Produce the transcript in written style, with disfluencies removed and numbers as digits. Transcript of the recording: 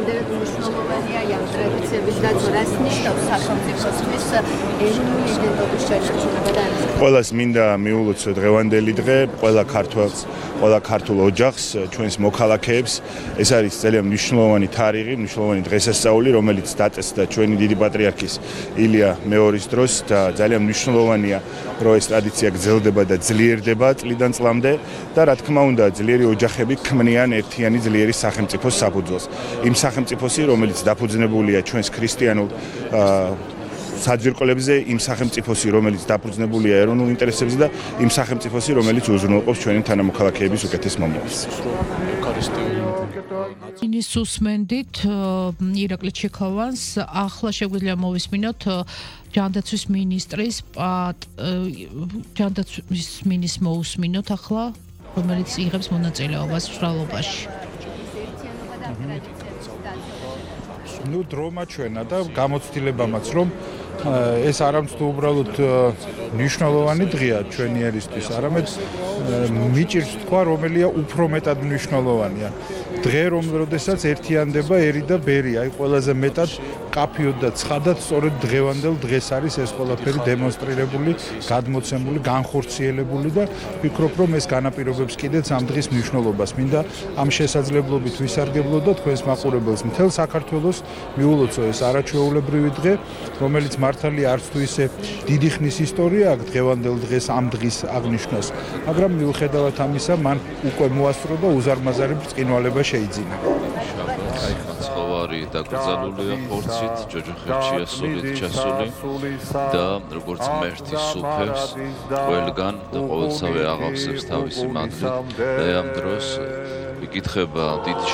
რამდენად მნიშვნელოვანია ამ ტრადიციების დაცვა, რას ნიშნავს სახელმწიფოსთვის ეროვნული იდენტობის ჩაჩერება და ამის ყველას მინდა მიულოცო დღევანდელი დღე, ყველა ქართველს, ყველა ქართულ ოჯახს, ჩვენს მოქალაქეებს. ეს არის ძალიან მნიშვნელოვანი თარიღი, მნიშვნელოვანი დღესასწაული, რომელიც დაწესდა ჩვენი დიდი პატრიარქის ილია მეორის დროს და ძალიან მნიშვნელოვანია, რომ ეს ტრადიცია გრძელდება და ძლიერდება წლიდან წლამდე და რა თქმა უნდა, ძლიერი ოჯახები ქმნიან ერთიანი ძლიერი სახელმწიფოს საფუძველს. იმ სახელმწიფოსი, რომელიც დაფუძნებულია ჩვენს ქრისტიანულ საძირკვლებზე, იმ სახელმწიფოსი, რომელიც დაფუძნებულია ეროვნულ ინტერესებზე და იმ სახელმწიფოსი, რომელიც უზრუნველყოფს ჩვენი თანამოქალაქეების უკეთეს მომავალს. ინის უსმენდით ირაკლი ჩიქოვანს, ახლა შეგვიძლია მოვისმინოთ ჯანდაცვის მინისტრის მოусმინოთ ახლა, რომელიც იღებს მონაწილეობას მშრალობაში. დრო მაჩვენა და გამოცდილებამაც, რომ ეს არამც თუ უბრალოდ მნიშვნელოვანი დღეა ჩვენი ერისთვის, არამედ მიჭირს თქვა, რომელია უფრო მეტად მნიშვნელოვანია. დღე, როდესაც ერთიანდება ერი და ბერი, აი ყველაზე მეტად კაფიოდ და ცხადად სწორედ დღევანდელ დღეს არის ეს ყველაფერი დემონსტრირებული, გადმოცემული, განხორციელებული და ვფიქრობ, რომ ეს განაპირობებს კიდეც ამ დღის მნიშვნელობას. მინდა ამ შესაძლებლობით ვისარგებლო და თქვენს მაყურებელს მთელ საქართველოს მიულოცო ეს არაჩვეულებრივი დღე, რომელიც მართალია არც თუ ისე დიდი ხნის ისტორია აქვს დღევანდელ დღეს ამ დღის აღნიშვნას, მაგრამ მიუხედავად ამისა, მან უკვე მოასწრო და უზარმაზარი ბრწყინვალება შეიძინა. ცხოვარი დაკრძალულია ხორცით, ჯოჯოხეთშია სულით ჩასული და როგორც ღმერთი სუფევს ყველგან და ყოველსავე აღავსებს თავისი მადლით და ამ დროს იკითხება დიდ